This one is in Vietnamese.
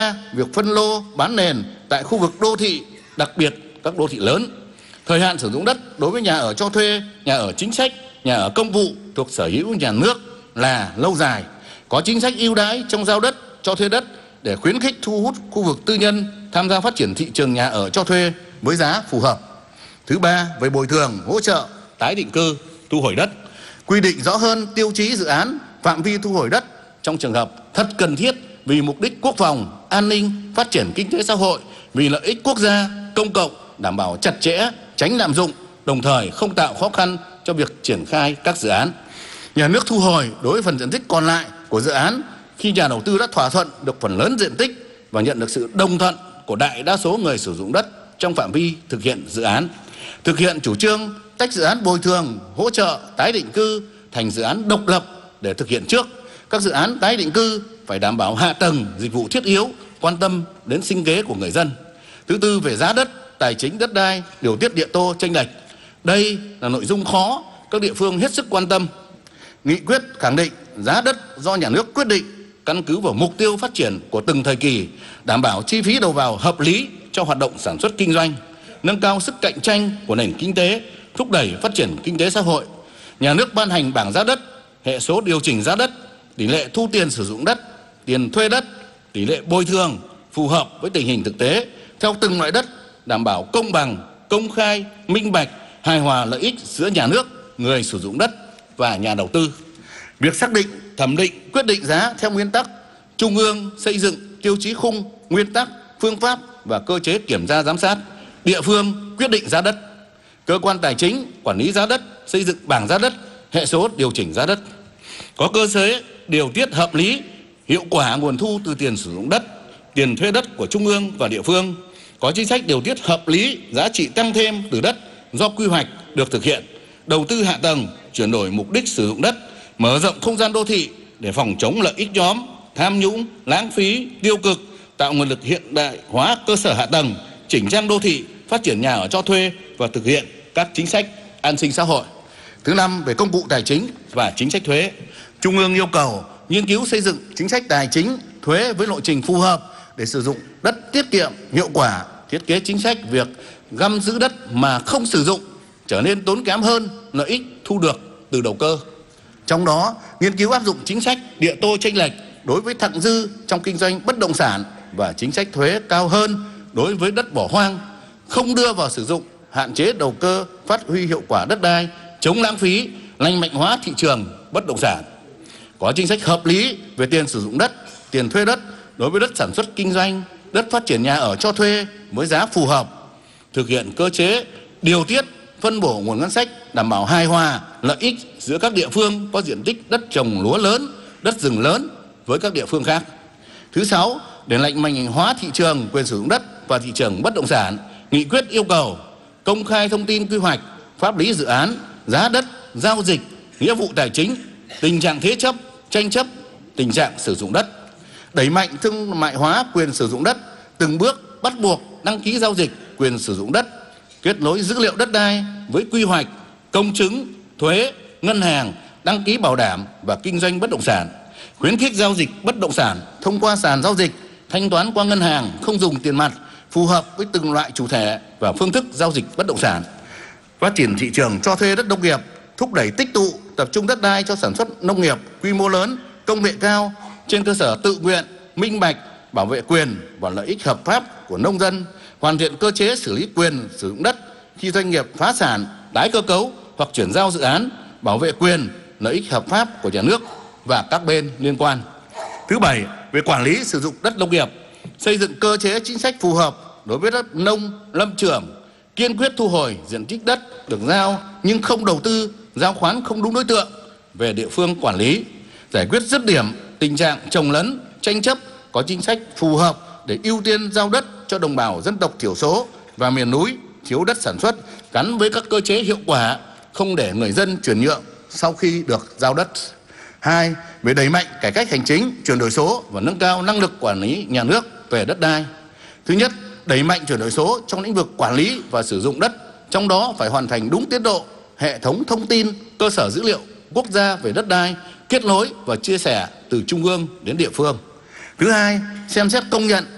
việc phân lô bán nền tại khu vực đô thị, đặc biệt các đô thị lớn. Thời hạn sử dụng đất đối với nhà ở cho thuê, nhà ở chính sách, nhà ở công vụ thuộc sở hữu nhà nước là lâu dài, có chính sách ưu đãi trong giao đất, cho thuê đất để khuyến khích thu hút khu vực tư nhân tham gia phát triển thị trường nhà ở cho thuê với giá phù hợp. Thứ ba, về bồi thường, hỗ trợ, tái định cư, thu hồi đất, quy định rõ hơn tiêu chí dự án, phạm vi thu hồi đất trong trường hợp thật cần thiết vì mục đích quốc phòng, an ninh, phát triển kinh tế xã hội, vì lợi ích quốc gia, công cộng, đảm bảo chặt chẽ, tránh lạm dụng, đồng thời không tạo khó khăn cho việc triển khai các dự án. Nhà nước thu hồi đối với phần diện tích còn lại của dự án khi nhà đầu tư đã thỏa thuận được phần lớn diện tích và nhận được sự đồng thuận của đại đa số người sử dụng đất trong phạm vi thực hiện dự án. Thực hiện chủ trương tách dự án bồi thường, hỗ trợ, tái định cư thành dự án độc lập để thực hiện trước. Các dự án tái định cư phải đảm bảo hạ tầng, dịch vụ thiết yếu, quan tâm đến sinh kế của người dân. Thứ tư, về giá đất, tài chính đất đai, điều tiết địa tô chênh lệch. Đây là nội dung khó, các địa phương hết sức quan tâm. Nghị quyết khẳng định giá đất do nhà nước quyết định, căn cứ vào mục tiêu phát triển của từng thời kỳ, đảm bảo chi phí đầu vào hợp lý cho hoạt động sản xuất kinh doanh, nâng cao sức cạnh tranh của nền kinh tế, thúc đẩy phát triển kinh tế xã hội. Nhà nước ban hành bảng giá đất, hệ số điều chỉnh giá đất, tỷ lệ thu tiền sử dụng đất, tiền thuê đất, tỷ lệ bồi thường phù hợp với tình hình thực tế theo từng loại đất, đảm bảo công bằng, công khai, minh bạch, hài hòa lợi ích giữa nhà nước, người sử dụng đất và nhà đầu tư. Việc xác định, thẩm định, quyết định giá theo nguyên tắc trung ương xây dựng tiêu chí khung, nguyên tắc, phương pháp và cơ chế kiểm tra giám sát, địa phương quyết định giá đất, cơ quan tài chính quản lý giá đất, xây dựng bảng giá đất, hệ số điều chỉnh giá đất, có cơ chế điều tiết hợp lý, hiệu quả nguồn thu từ tiền sử dụng đất, tiền thuê đất của trung ương và địa phương, có chính sách điều tiết hợp lý giá trị tăng thêm từ đất do quy hoạch được thực hiện, đầu tư hạ tầng, chuyển đổi mục đích sử dụng đất, mở rộng không gian đô thị để phòng chống lợi ích nhóm, tham nhũng, lãng phí, tiêu cực, tạo nguồn lực hiện đại hóa cơ sở hạ tầng, chỉnh trang đô thị, phát triển nhà ở cho thuê và thực hiện các chính sách an sinh xã hội. Thứ năm, về công cụ tài chính và chính sách thuế, Trung ương yêu cầu nghiên cứu xây dựng chính sách tài chính, thuế với lộ trình phù hợp để sử dụng đất tiết kiệm, hiệu quả, thiết kế chính sách việc găm giữ đất mà không sử dụng trở nên tốn kém hơn lợi ích thu được từ đầu cơ. Trong đó, nghiên cứu áp dụng chính sách địa tô chênh lệch đối với thặng dư trong kinh doanh bất động sản và chính sách thuế cao hơn đối với đất bỏ hoang, không đưa vào sử dụng, hạn chế đầu cơ, phát huy hiệu quả đất đai, chống lãng phí, lành mạnh hóa thị trường bất động sản. Có chính sách hợp lý về tiền sử dụng đất, tiền thuê đất đối với đất sản xuất kinh doanh, đất phát triển nhà ở cho thuê với giá phù hợp, thực hiện cơ chế điều tiết phân bổ nguồn ngân sách đảm bảo hài hòa lợi ích giữa các địa phương có diện tích đất trồng lúa lớn, đất rừng lớn với các địa phương khác. Thứ sáu, để lành mạnh hóa thị trường quyền sử dụng đất và thị trường bất động sản, nghị quyết yêu cầu công khai thông tin quy hoạch, pháp lý dự án, giá đất, giao dịch, nghĩa vụ tài chính, tình trạng thế chấp, tranh chấp, tình trạng sử dụng đất, đẩy mạnh thương mại hóa quyền sử dụng đất, từng bước bắt buộc đăng ký giao dịch quyền sử dụng đất, kết nối dữ liệu đất đai với quy hoạch, công chứng, thuế, ngân hàng, đăng ký bảo đảm và kinh doanh bất động sản, khuyến khích giao dịch bất động sản thông qua sàn giao dịch, thanh toán qua ngân hàng không dùng tiền mặt, phù hợp với từng loại chủ thể và phương thức giao dịch bất động sản, phát triển thị trường cho thuê đất nông nghiệp, thúc đẩy tích tụ tập trung đất đai cho sản xuất nông nghiệp quy mô lớn, công nghệ cao trên cơ sở tự nguyện, minh bạch, bảo vệ quyền và lợi ích hợp pháp của nông dân, hoàn thiện cơ chế xử lý quyền sử dụng đất khi doanh nghiệp phá sản, tái cơ cấu hoặc chuyển giao dự án, bảo vệ quyền, lợi ích hợp pháp của nhà nước và các bên liên quan. Thứ bảy, về quản lý sử dụng đất nông nghiệp, xây dựng cơ chế chính sách phù hợp đối với đất nông, lâm trường, kiên quyết thu hồi diện tích đất được giao nhưng không đầu tư, giao khoán không đúng đối tượng về địa phương quản lý, giải quyết dứt điểm tình trạng trồng lấn, tranh chấp, có chính sách phù hợp để ưu tiên giao đất cho đồng bào dân tộc thiểu số và miền núi thiếu đất sản xuất, gắn với các cơ chế hiệu quả, không để người dân chuyển nhượng sau khi được giao đất. Hai, về đẩy mạnh cải cách hành chính, chuyển đổi số và nâng cao năng lực quản lý nhà nước về đất đai. Thứ nhất, đẩy mạnh chuyển đổi số trong lĩnh vực quản lý và sử dụng đất, trong đó phải hoàn thành đúng tiến độ hệ thống thông tin, cơ sở dữ liệu quốc gia về đất đai, kết nối và chia sẻ từ trung ương đến địa phương. Thứ hai, xem xét công nhận